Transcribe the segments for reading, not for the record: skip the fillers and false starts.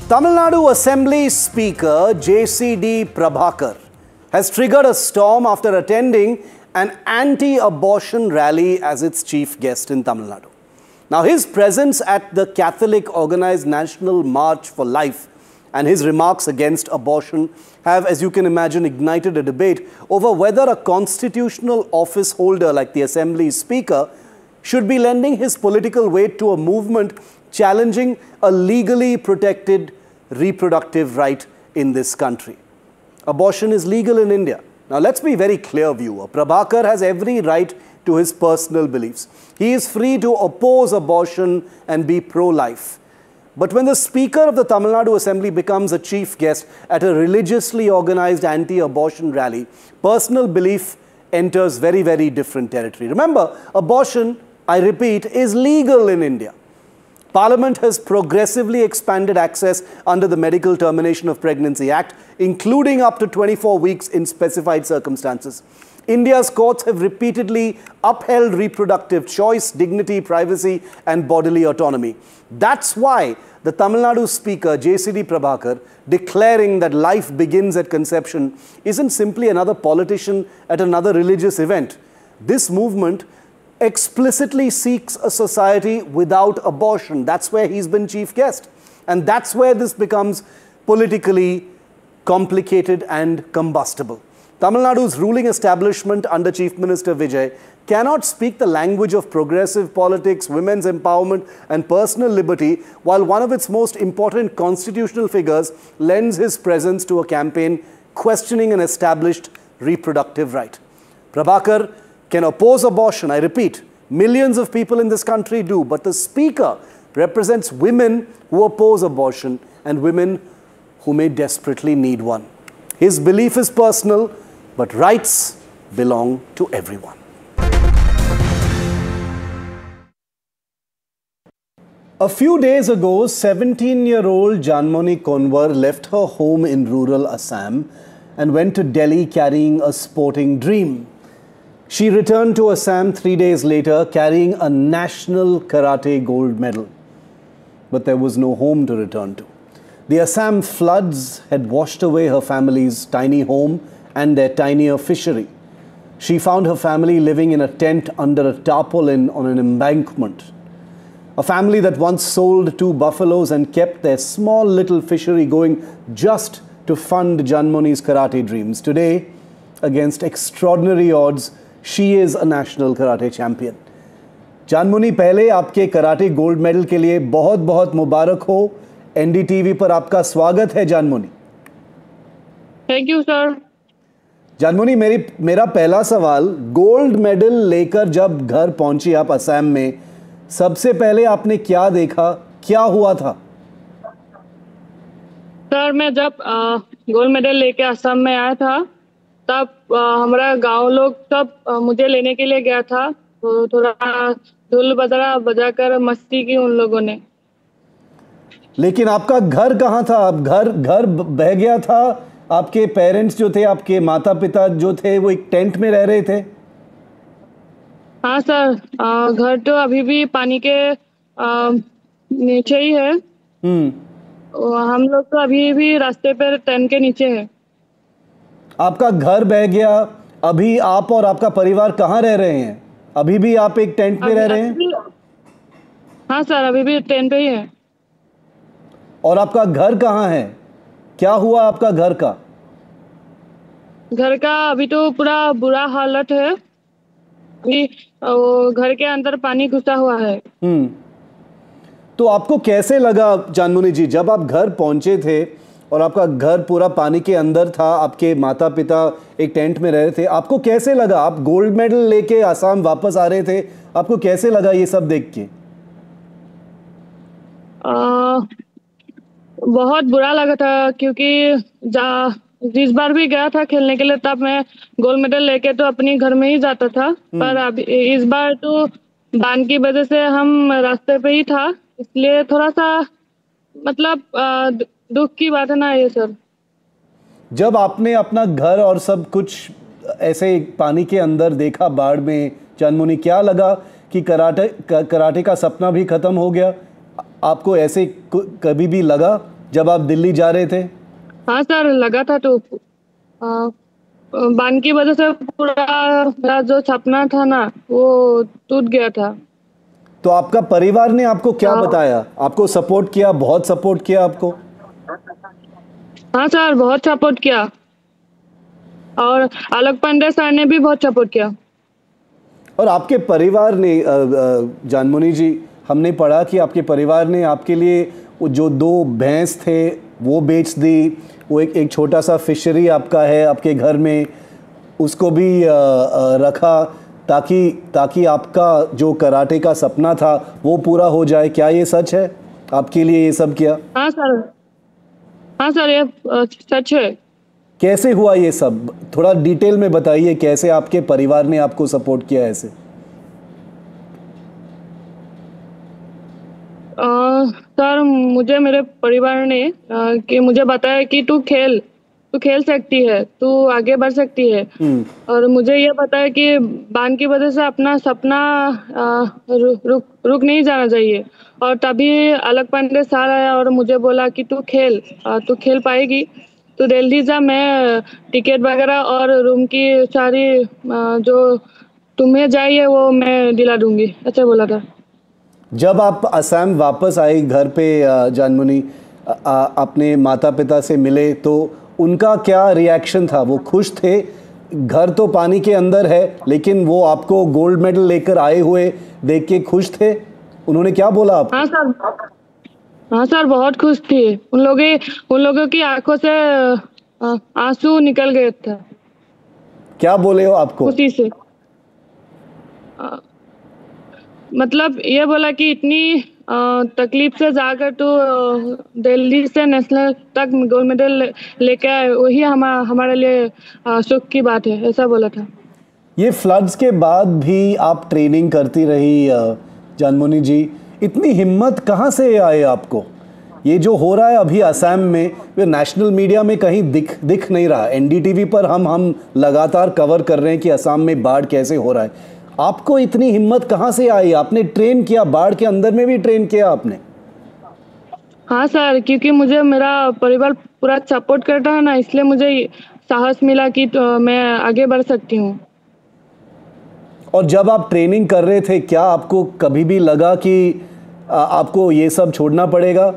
Tamil Nadu Assembly Speaker JCD Prabhakar has triggered a storm after attending an anti-abortion rally as its chief guest in Tamil Nadu. Now, his presence at the Catholic organized National March for Life and his remarks against abortion have, as you can imagine, ignited a debate over whether a constitutional office holder like the Assembly Speaker should be lending his political weight to a movement challenging a legally protected reproductive right in this country. Abortion is legal in India. Now, let's be very clear, viewer. Prabhakar has every right to his personal beliefs. He is free to oppose abortion and be pro-life. But when the Speaker of the Tamil Nadu Assembly becomes a chief guest at a religiously organized anti-abortion rally, personal belief enters very, very different territory. Remember, abortion, I repeat, is legal in India. Parliament has progressively expanded access under the Medical Termination of Pregnancy Act, including up to 24 weeks in specified circumstances. India's courts have repeatedly upheld reproductive choice, dignity, privacy, and bodily autonomy. That's why the Tamil Nadu Speaker, JCD Prabhakar, declaring that life begins at conception, isn't simply another politician at another religious event. This movement explicitly seeks a society without abortion. That's where he's been chief guest. And that's where this becomes politically complicated and combustible. Tamil Nadu's ruling establishment under Chief Minister Vijay cannot speak the language of progressive politics, women's empowerment and personal liberty, while one of its most important constitutional figures lends his presence to a campaign questioning an established reproductive right. Prabhakar can oppose abortion, I repeat, millions of people in this country do, but the Speaker represents women who oppose abortion and women who may desperately need one. His belief is personal, but rights belong to everyone. A few days ago, 17-year-old Janmoni Konwar left her home in rural Assam and went to Delhi carrying a sporting dream. She returned to Assam 3 days later carrying a national karate gold medal. But there was no home to return to. The Assam floods had washed away her family's tiny home and their tinier fishery. She found her family living in a tent under a tarpaulin on an embankment. A family that once sold 2 buffaloes and kept their small little fishery going just to fund Janmoni's karate dreams. Today, against extraordinary odds, she is a national karate champion. जानमुनी, पहले आपके karate gold medal के लिए बहुत बहुत मुबारक हो। NDTV पर आपका स्वागत है जानमुनी। Thank you sir. जानमुनी, मेरा पहला सवाल, गोल्ड मेडल लेकर जब घर पहुंची आप असम में, सबसे पहले आपने क्या देखा, क्या हुआ था? सर, मैं जब गोल्ड मेडल लेके असम में आया था तब हमारा गांव लोग सब मुझे लेने के लिए गया था, तो थोड़ा ढोल बजा बजाकर मस्ती की उन लोगों ने। लेकिन आपका घर कहाँ था? आप घर बह गया था? आपके पेरेंट्स जो थे, आपके माता पिता जो थे, वो एक टेंट में रह रहे थे? हाँ सर, घर तो अभी भी पानी के नीचे ही है। हम लोग तो अभी भी रास्ते पर टेंट के नीचे है। आपका घर बह गया, अभी आप और आपका परिवार कहाँ रह रहे हैं? अभी भी आप एक टेंट में रह रहे हैं? हाँ सर, अभी भी टेंट पे ही है। और आपका घर कहाँ है? क्या हुआ आपका घर का? घर का अभी तो पूरा बुरा हालत है। अभी घर के अंदर पानी घुसा हुआ है। तो आपको कैसे लगा जानमुनी जी, जब आप घर पहुंचे थे और आपका घर पूरा पानी के अंदर था, आपके माता पिता एक टेंट में रह रहे थे, आपको कैसे लगा? आप गोल्ड मेडल लेके आसाम वापस आ रहे थे, आपको कैसे लगा ये सब देख के? बहुत बुरा लगा था, क्योंकि जिस बार भी गया था खेलने के लिए तब मैं गोल्ड मेडल लेके तो अपने घर में ही जाता था, पर अभी इस बार तो बान की वजह से हम रास्ते पे ही था, इसलिए थोड़ा सा मतलब दुख की बात है ना ये सर। जब आपने अपना घर और सब कुछ ऐसे पानी के अंदर देखा बाढ़ में, जानमुनी, क्या लगा कि कराटे का सपना भी खत्म हो गया? आपको ऐसे कभी भी लगा जब आप दिल्ली जा रहे थे? हाँ सर, लगा था तो बाढ़ की वजह से पूरा मेरा जो सपना था ना वो टूट गया था। तो आपका परिवार ने आपको क्या हाँ। बताया? आपको सपोर्ट किया, बहुत सपोर्ट किया आपको? हाँ सर, बहुत सपोर्ट किया और अलग पांडे सर ने भी बहुत सपोर्ट किया। और आपके परिवार ने जानमुनी जी, हमने पढ़ा कि आपके परिवार ने आपके लिए वो जो 2 भैंस थे वो बेच दी, वो एक छोटा सा फिशरी आपका है आपके घर में, उसको भी रखा ताकि आपका जो कराटे का सपना था वो पूरा हो जाए। क्या ये सच है? आपके लिए ये सब किया? हाँ सर, हाँ सर, ये सच है। कैसे हुआ ये सब? थोड़ा डिटेल में बताइए, कैसे आपके परिवार ने आपको सपोर्ट किया ऐसे? सर, मुझे मेरे परिवार ने कि मुझे बताया कि तू खेल सकती है, तू आगे बढ़ सकती है। और मुझे ये बताया कि बाढ़ की वजह से अपना सपना रुक नहीं जाना चाहिए। और तभी अलग पांडे सर आया और मुझे बोला कि तू खेल पाएगी, तो दिल्ली जा, मैं टिकट वगैरह और रूम की सारी जो तुम्हें चाहिए वो मैं दिला दूंगी, ऐसे बोला था। जब आप असम वापस आए घर पे जानमुनी, अपने माता पिता से मिले तो उनका क्या रिएक्शन था? वो खुश थे? घर तो पानी के अंदर है लेकिन वो आपको गोल्ड मेडल लेकर आए हुए देख के खुश थे? उन्होंने क्या बोला आपको? हाँ सर, बहुत खुश थे। उन लोगों की आंखों से आंसू निकल गए थे क्या बोले हो आपको? खुशी से। मतलब ये बोला कि इतनी तकलीफ से जाकर तो दिल्ली से नेशनल तक गोल्ड मेडल लेके आए, वही हमारे लिए सुख की बात है, ऐसा बोला था। ये फ्लड्स के बाद भी आप ट्रेनिंग करती रही जानमुनी जी, इतनी हिम्मत कहाँ से आए आपको? ये जो हो रहा है अभी असम में, ये नेशनल मीडिया में कहीं दिख नहीं रहा। एनडीटीवी पर हम लगातार कवर कर रहे हैं कि असम में बाढ़ कैसे हो रहा है। आपको इतनी हिम्मत कहाँ से आई? आपने ट्रेन किया, बाढ़ के अंदर में भी ट्रेन किया आपने? हाँ सर, क्योंकि मुझे मेरा परिवार पूरा सपोर्ट करता है ना, इसलिए मुझे साहस मिला कि तो मैं आगे बढ़ सकती हूँ। और जब आप ट्रेनिंग कर रहे थे, क्या आपको कभी भी लगा कि आपको ये सब छोड़ना पड़ेगा?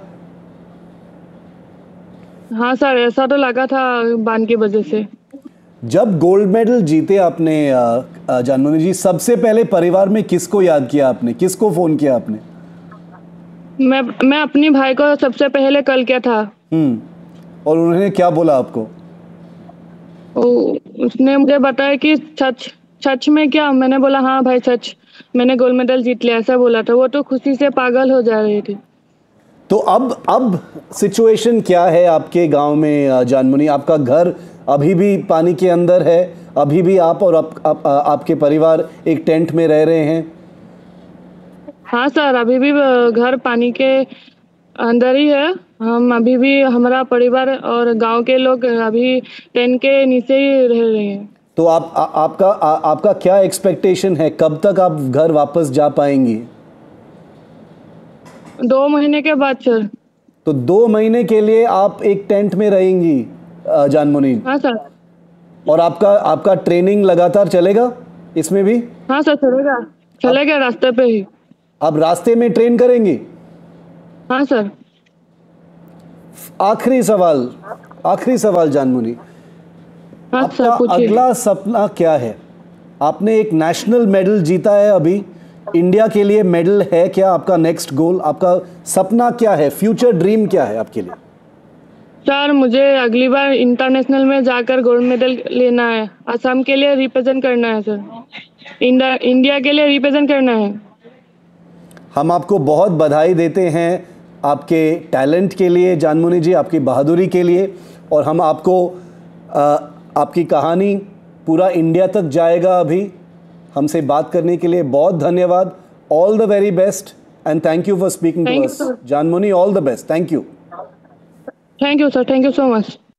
हाँ सर, ऐसा तो लगा था बाढ़ की वजह से। जब गोल्ड मेडल जीते आपने जानमुनी जी, सबसे पहले परिवार में किसको याद किया आपने? किसको फोन किया आपने? मैं अपनी भाई को सबसे पहले कॉल किया था। और उन्होंने क्या बोला आपको? उसने मुझे बताया कि सच में क्या? मैंने बोला हाँ भाई, सच, मैंने गोल्ड मेडल जीत लिया, ऐसा बोला था। वो तो खुशी से पागल हो जा रही थी। तो अब सिचुएशन क्या है आपके गांव में जानमुनी? आपका घर अभी भी पानी के अंदर है? अभी भी आप और आपके परिवार एक टेंट में रह रहे हैं? हाँ सर, अभी भी घर पानी के अंदर ही है। हम अभी भी, हमारा परिवार और गांव के लोग अभी टेंट के नीचे ही रह रहे हैं। तो आपका क्या एक्सपेक्टेशन है? कब तक आप घर वापस जा पाएंगी? 2 महीने के बाद सर। तो 2 महीने के लिए आप एक टेंट में रहेंगी जानमुनी? हाँ सर। और आपका ट्रेनिंग लगातार चलेगा इसमें भी? हाँ सर, चलेगा रास्ते पे ही। आप रास्ते में ट्रेन करेंगी? हाँ सर। आखिरी सवाल जानमुनी, हाँ सर, आपका पूछिए। अगला सपना क्या है? आपने एक नेशनल मेडल जीता है अभी, इंडिया के लिए मेडल है क्या आपका नेक्स्ट गोल? आपका सपना क्या है? फ्यूचर ड्रीम क्या है आपके लिए? सर, मुझे अगली बार इंटरनेशनल में जाकर गोल्ड मेडल लेना है। असम के लिए रिप्रेजेंट करना है सर। इंडिया के लिए रिप्रेजेंट करना है। हम आपको बहुत बधाई देते हैं आपके टैलेंट के लिए जानमुनी जी, आपकी बहादुरी के लिए। और हम आपको आपकी कहानी पूरा इंडिया तक जाएगा। अभी हमसे बात करने के लिए बहुत धन्यवाद। All the very best and thank you for speaking to us जानमुनी। All the best. Thank you. Thank you sir, thank you so much.